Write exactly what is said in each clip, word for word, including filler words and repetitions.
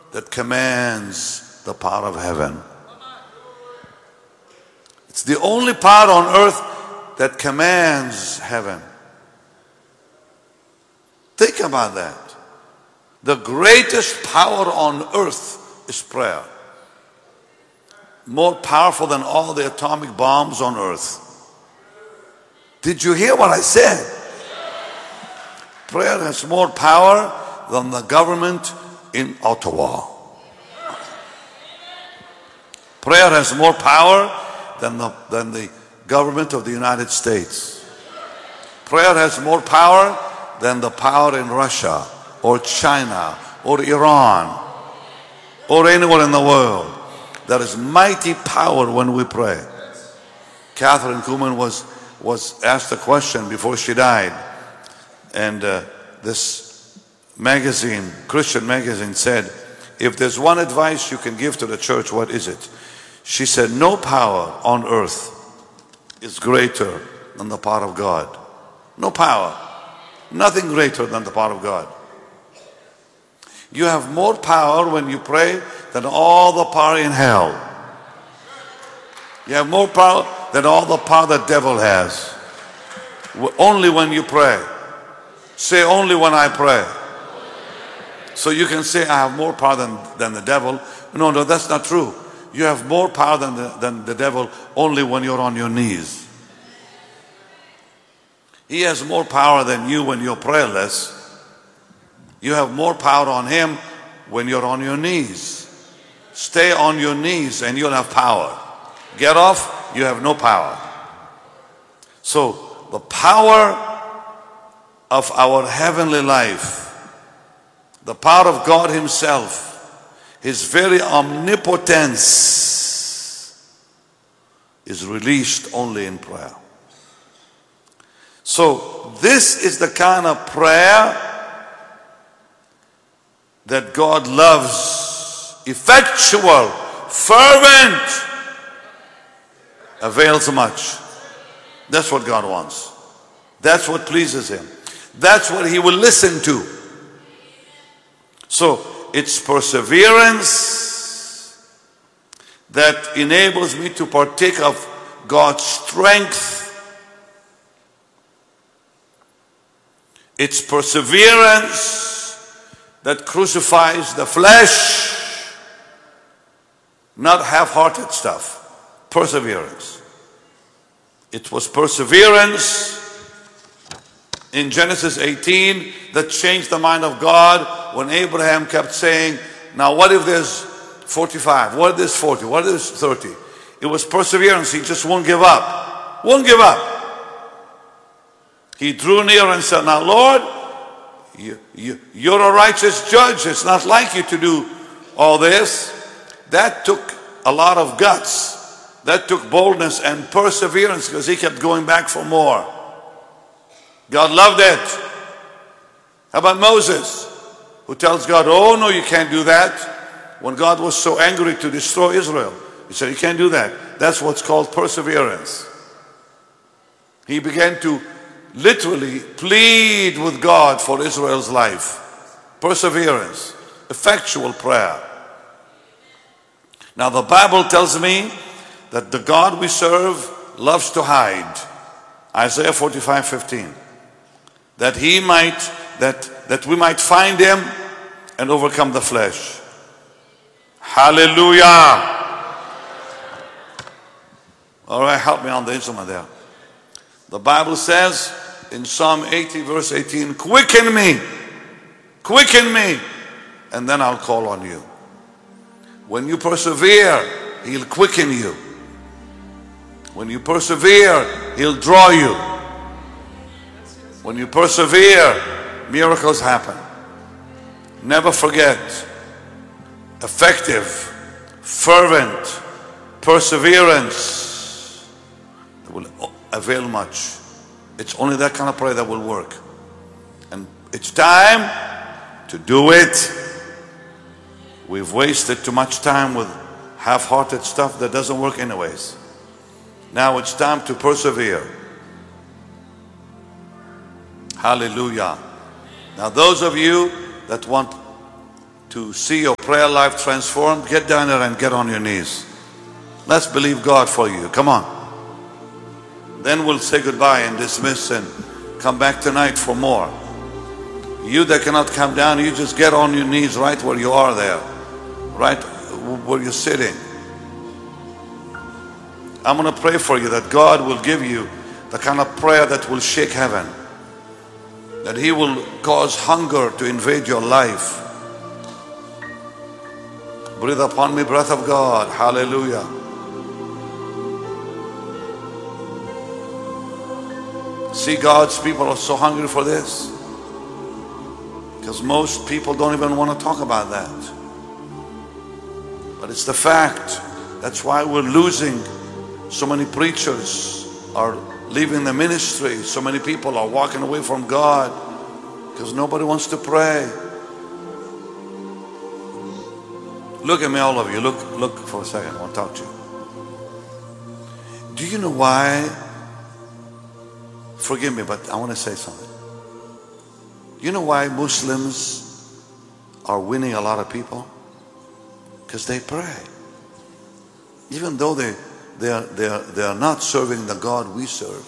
that commands the power of heaven. It's the only power on earth that commands heaven. Think about that. The greatest power on earth is prayer. More powerful than all the atomic bombs on earth. Did you hear what I said? Prayer has more power than the government in Ottawa. Prayer has more power than the, than the government of the United States. Prayer has more power than the power in Russia or China or Iran or anywhere in the world. There is mighty power when we pray. Catherine Kuhlman was, was asked a question before she died. And uh, this magazine, Christian magazine, said, if there's one advice you can give to the church, what is it? She said, no power on earth is greater than the power of God. No power. Nothing greater than the power of God. You have more power when you pray than all the power in hell. You have more power than all the power the devil has. Only when you pray. Say, only when I pray. So you can say, I have more power than, than the devil. No, no, that's not true. You have more power than the, than the devil only when you're on your knees. He has more power than you when you're prayerless. You have more power on him when you're on your knees. Stay on your knees and you'll have power. Get off, you have no power. So the power of our heavenly life, the power of God himself, his very omnipotence is released only in prayer. So this is the kind of prayer that God loves. Effectual, fervent, avails much. That's what God wants. That's what pleases him. That's what he will listen to. So it's perseverance that enables me to partake of God's strength. It's perseverance that crucifies the flesh, not half-hearted stuff. Perseverance. It was perseverance in Genesis eighteen that changed the mind of God when Abraham kept saying, now what if there's forty-five? What if there's forty? What if there's thirty? It was perseverance. He just won't give up. Won't give up. He drew near and said, now Lord, you, you, you're a righteous judge. It's not like you to do all this. That took a lot of guts. That took boldness and perseverance because he kept going back for more. God loved it. How about Moses, who tells God, oh no, you can't do that. When God was so angry to destroy Israel, he said, you can't do that. That's what's called perseverance. He began to literally plead with God for Israel's life. Perseverance, effectual prayer. Now the Bible tells me that the God we serve loves to hide. Isaiah forty-five fifteen. That he might, that, that we might find him and overcome the flesh. Hallelujah. All right, help me on the instrument there. The Bible says in Psalm eighty verse eighteen, quicken me, quicken me, and then I'll call on you. When you persevere, he'll quicken you. When you persevere, he'll draw you. When you persevere, miracles happen. Never forget, effective, fervent perseverance will avail much. It's only that kind of prayer that will work. And it's time to do it. We've wasted too much time with half-hearted stuff that doesn't work anyways. Now it's time to persevere. Hallelujah. Now those of you that want to see your prayer life transformed, get down there and get on your knees. Let's believe God for you. Come on. Then we'll say goodbye and dismiss and come back tonight for more. You that cannot come down, you just get on your knees right where you are there, right where you're sitting. I'm going to pray for you that God will give you the kind of prayer that will shake heaven, that He will cause hunger to invade your life. Breathe upon me, breath of God. Hallelujah. See, God's people are so hungry for this, because most people don't even want to talk about that. But it's the fact. That's why we're losing. So many preachers are leaving the ministry. So many people are walking away from God because nobody wants to pray. Look at me, all of you. Look, look for a second. I want to talk to you. Do you know why? Forgive me, but I want to say something. You know why Muslims are winning a lot of people? Because they pray. Even though they, they, are, they, are, they are not serving the God we serve,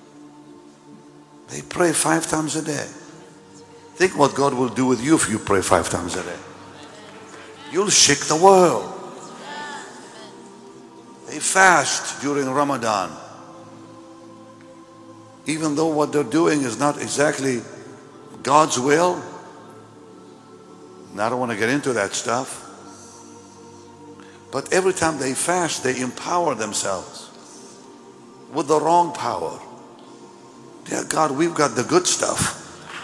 they pray five times a day. Think what God will do with you if you pray five times a day. You'll shake the world. They fast during Ramadan. Even though what they're doing is not exactly God's will. And I don't want to get into that stuff. But every time they fast, they empower themselves with the wrong power. Dear God, we've got the good stuff.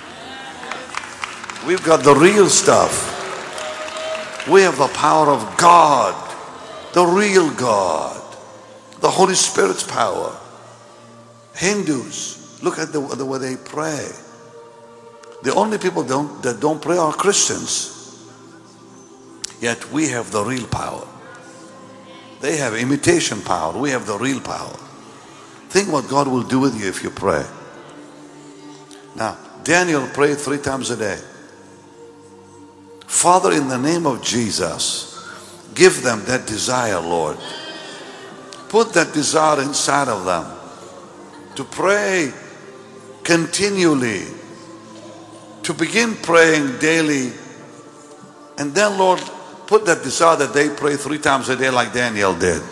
We've got the real stuff. We have the power of God, the real God, the Holy Spirit's power. Hindus, look at the, the way they pray. The only people don't, that don't pray are Christians. Yet we have the real power. They have imitation power. We have the real power. Think what God will do with you if you pray. Now, Daniel prayed three times a day. Father, in the name of Jesus, give them that desire, Lord. Put that desire inside of them to pray continually, to begin praying daily, and then, Lord, put that desire that they pray three times a day like Daniel did.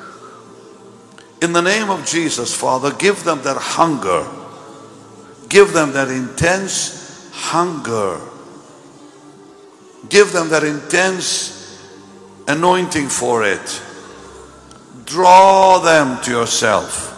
In the name of Jesus, Father, give them that hunger. Give them that intense hunger. Give them that intense anointing for it. Draw them to yourself.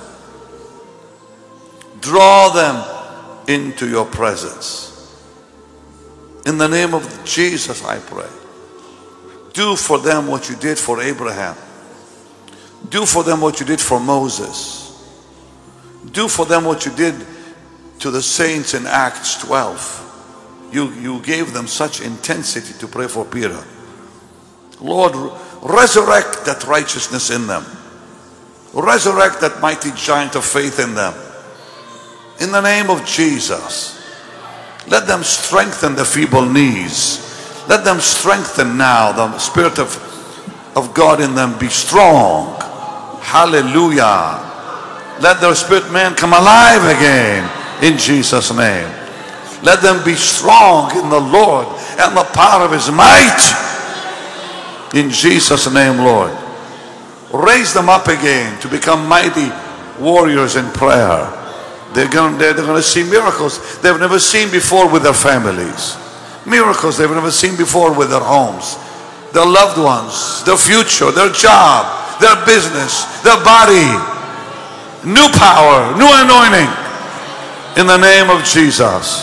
Draw them into your presence. In the name of Jesus, I pray. Do for them what you did for Abraham. Do for them what you did for Moses. Do for them what you did to the saints in Acts twelve. You, you gave them such intensity to pray for Peter. Lord, resurrect that righteousness in them. Resurrect that mighty giant of faith in them. In the name of Jesus, let them strengthen the feeble knees. Let them strengthen now. The Spirit of, of God in them be strong. Hallelujah. Let their spirit man come alive again in Jesus' name. Let them be strong in the Lord and the power of His might. In Jesus' name, Lord. Raise them up again to become mighty warriors in prayer. They're going, they're going to see miracles they've never seen before with their families. Miracles they've never seen before with their homes, their loved ones, their future, their job, their business, their body. New power, new anointing in the name of Jesus.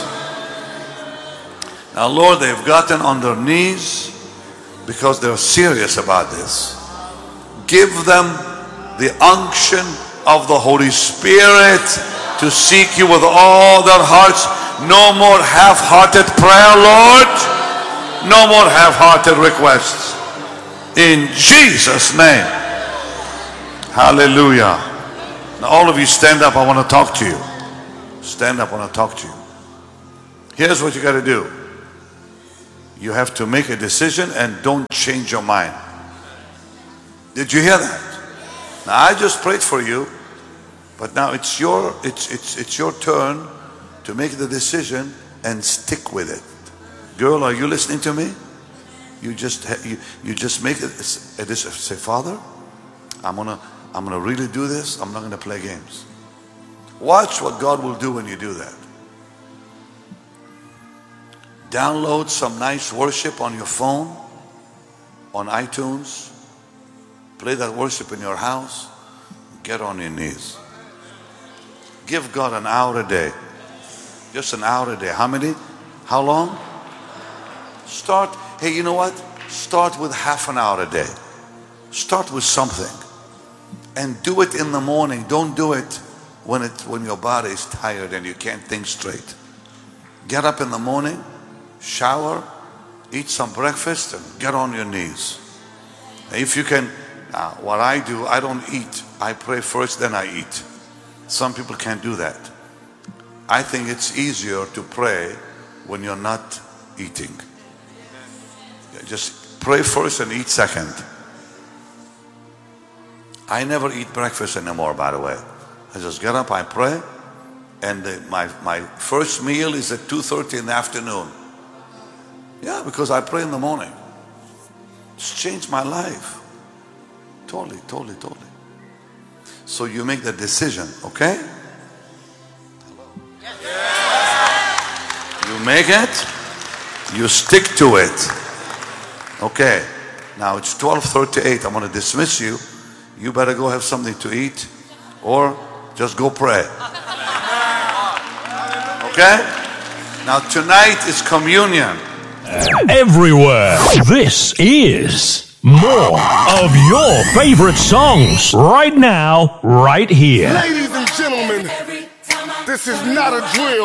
Now, Lord, they've gotten on their knees because they're serious about this. Give them the unction of the Holy Spirit to seek you with all their hearts. No more half-hearted prayer, Lord. No more half-hearted requests. In Jesus' name. Hallelujah. Now all of you stand up. I want to talk to you. Stand up. I want to talk to you. Here's what you got to do. You have to make a decision and don't change your mind. Did you hear that? Now I just prayed for you, but now it's your it's it's it's your turn to make the decision and stick with it. Girl, are you listening to me? You just you, you just make it a decision. Say, Father, I'm gonna I'm gonna really do this. I'm not gonna play games. Watch what God will do when you do that. Download some nice worship on your phone, on iTunes. Play that worship in your house. Get on your knees. Give God an hour a day. Just an hour a day. How many? How long? Start. Hey, you know what? Start with half an hour a day. Start with something. And do it in the morning. Don't do it when it when your body is tired and you can't think straight. Get up in the morning, shower, eat some breakfast, and get on your knees. If you can, uh, what I do, I don't eat. I pray first, then I eat. Some people can't do that. I think it's easier to pray when you're not eating. Just pray first and eat second. I never eat breakfast anymore, by the way. I just get up, I pray, and the, my, my first meal is at two thirty in the afternoon. Yeah, because I pray in the morning. It's changed my life. Totally, totally, totally. So you make the decision, okay? You make it, you stick to it. Okay, now it's twelve thirty-eight. I'm going to dismiss you. You better go have something to eat or just go pray. Okay? Now tonight is communion. Everywhere. This is more of your favorite songs right now, right here. Ladies and gentlemen, this is not a drill.